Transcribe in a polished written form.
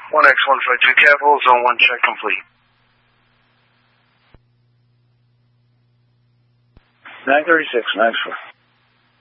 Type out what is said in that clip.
1X152 Capital, Zone 1 check complete. 936, 94.